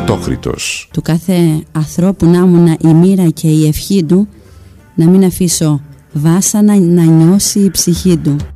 Ατόχρητος. Του κάθε ανθρώπου να ήμουνα η μοίρα και η ευχή του, να μην αφήσω βάσανα να νιώσει η ψυχή του.